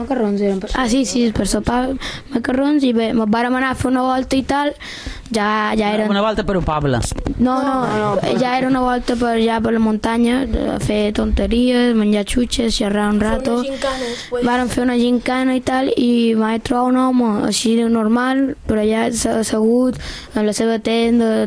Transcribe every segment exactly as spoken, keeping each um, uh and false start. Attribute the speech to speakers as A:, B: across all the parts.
A: Macarrons eren per sopar. Ah, sí, sí, per sopar macarrons i bé, vàrem anar a fer una volta i tal, ja, ja eren...
B: Una volta per un poble.
A: No, no, no, no ja era una volta per allà per la muntanya, a fer tonteries, menjar xutxes, xerrar un rato. Vàrem fer una gincana i tal, i vaig trobar un home així normal, per allà assegut, en la seva tenda,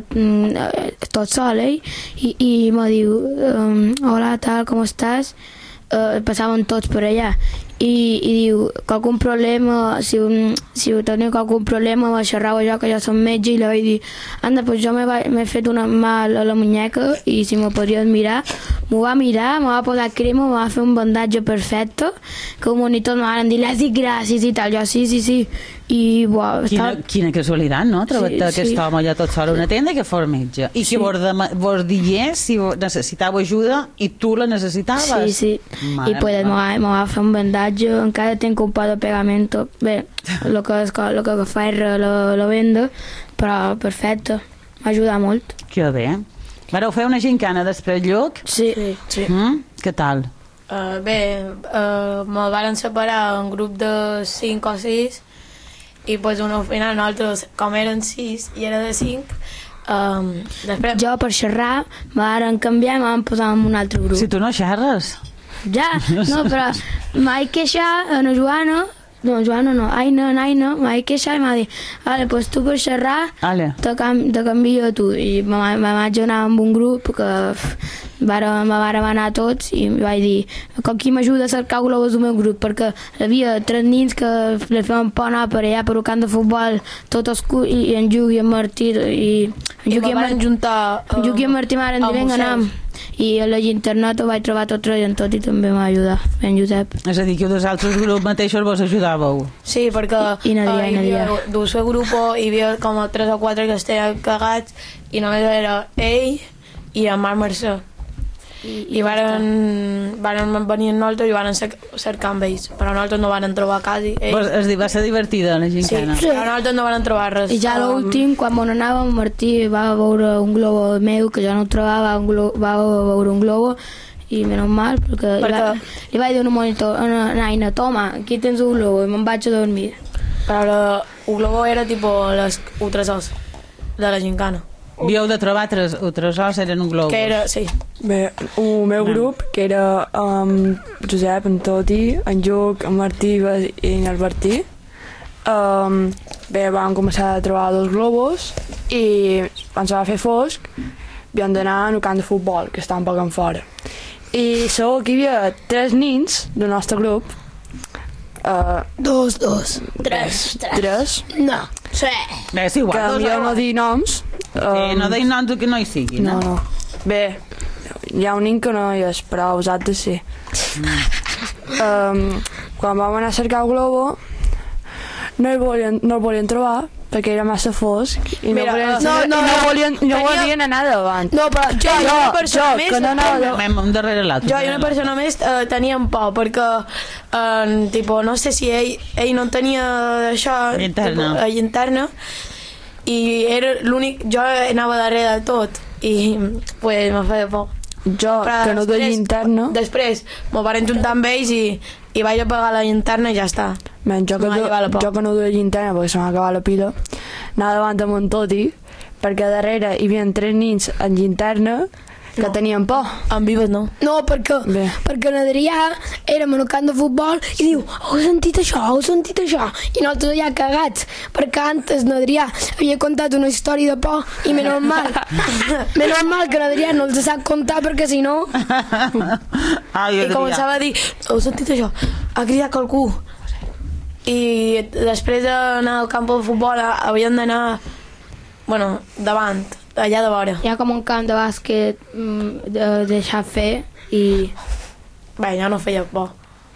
A: tot sol, eh? I, i me diu, hola, tal, com estàs? Uh, passaven tots per allà i, i diu, qualcun problema si, si teniu qualcun problema xerrava jo que jo som metge i li vaig dir, anda, pues jo m'he fet una mal a la muñeca i si me podries mirar, m'ho va mirar, me va posar crema, me va fer un bandatge perfecte, que un monitor me van dir, les dic gràcies i tal, jo sí, sí, sí i buah,
B: quina,
A: estava...
B: quina casualitat, no? Trobar sí, aquest sí. home allà tot sol a una tenda que fos metge i que sí. vos, de, vos digués si necessitava ajuda i tu la necessitaves.
A: Sí, sí, Mare i pues me va, me va fer un bandatge, encara tenc un poc de pegamento, bé, el que, el que fa és la, la venda, però perfecte, m'ha ajudat molt.
B: Que bé. Vareu fer una gincana després, Lluc?
A: Sí. sí.
B: Mm? Què tal?
C: Uh, bé, uh, me varen separar en grup de cinc o sis i pues al final nosaltres, com eren sis i era de cinc, um, després...
A: Jo per xerrar m'han canviar i m'han posat en un altre grup.
B: Si tu no xerres.
A: Ja, no, però m'he queixat a la Joana, no, Joana no, Aina, Aina, m'he queixat i m'ha dit, vale, pues tu per xerrar te, cam te canvio a tu, i me, me vaig anar amb un grup que vàrem, me vàrem anar tots i vaig dir, com qui m'ajuda a cercar globus del meu grup, perquè hi havia tres nins que li feien por anar per allà per un camp de futbol tot oscur, i, i en Lluc i en Martí i en
C: Lluc i en Martí
A: uh, en Lluc i en Martí m'han dit, vinga, anem, i a la internet ho vaig trobar tot traient tot i també m'ha ajudat, en Josep.
B: És a dir, que els altres grups mateixos vos ajudàveu.
C: Sí, perquè
A: I, i Nadria, uh,
C: hi havia del seu grup hi havia com tres o quatre que estaven cagats i només era ell i en Marc Mercè. I, i varen, varen venir amb nosaltres i varen cercar amb ells, però nosaltres no varen trobar quasi ells.
B: Pues es va ser divertida la gincana.
C: Sí, però nosaltres no varen trobar res.
A: I ja l'últim, quan on anàvem, Martí va veure un globo meu que jo no trobava, un globo, va veure un globo i menys mal, perquè, perquè... Li, va, li vaig dir a un monitor, a una naina, toma, aquí tens un globo, i me'n vaig a dormir.
C: Però el globo era tipo les ultrasòs de la gincana.
B: Havíeu de trobar tres, tres os eren un globus.
C: Que era, sí.
D: Bé, el meu grup, que era um, Josep, en Toti, en Lluc, en Martí i en Albertí, um, bé, vam començar a trobar dos globus i quan se va fer fosc vam d'anar a un camp de futbol que estàvem pagant fora. I segur que hi havia tres nins del nostre grup. Uh,
A: dos, dos.
D: Tres. Tres.
A: No. Sí.
B: Bé, és igual.
D: Que millor no dir noms.
B: Um, eh, no dir noms que no hi sigui, no?
D: No, no. Bé, hi ha un nin que no hi és, però els altres sí. Mm. Um, quan vam anar a cercar el globo, no el volien, no el volien trobar, perquè era massa fosc i no, Mira, volien, no, no, no, volien, no volien anar davant.
C: No, però jo i una persona
D: jo,
C: més...
D: Que no anava
B: un darrere l'altre.
C: Jo i una persona més eh, teníem por, perquè eh, tipo, no sé si ell, ell no tenia això...
B: Interna.
C: Tipo, eh, interna, i era l'únic... Jo anava darrere de tot, i pues me feia por.
D: Jo, però que no duia interna...
C: Després m'ho van juntar amb ells i, i vaig apagar la llinterna i ja està.
D: Ben, jo, que no du, jo que no duia llinterna perquè se m'ha acabat la pila, anava davant amb en Toti, perquè darrere hi havia tres nins en llinterna que no. tenien por.
C: En vives no.
A: No, perquè, perquè l'Adrià érem en un camp de futbol i diu, heu sentit això, heu sentit això? I nosaltres allà cagats, perquè antes l'Adrià havia contat una història de por i menys mal, menys mal que l'Adrià no els sap contar perquè si no...
B: Ai,
C: I començava a dir, heu sentit això? Ha cridat qualcú. I després d'anar al camp de futbol havíem d'anar, bueno, davant, allà de vora.
A: Hi ha com un camp de bàsquet de deixar fer i...
C: Bé, ja no feia por.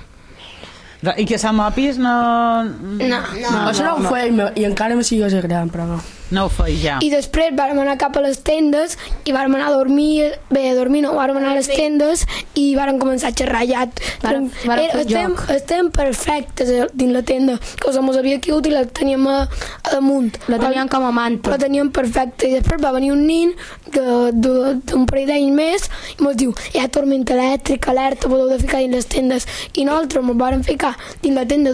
B: I que som opis no...
A: No, no.
E: no això no, no ho feim i encara me sigues agradant, però no.
B: No ho feia ja.
A: I després vàrem anar cap a les tendes i vàrem anar a dormir, bé, a dormir no, vàrem anar a les tendes i vàrem començar a xerrar ja. Vàrem, vàrem fer estem, joc. Estem perfectes dins la tenda, que se mos havia caigut i la teníem a, a damunt. La teníem com a manta. La teníem perfecta i després va venir un nin d'un parell d'anys més i mos diu, hi ha tormenta elèctrica, alerta, podeu de ficar dins les tendes. I nosaltres mos vàrem ficar dins la tenda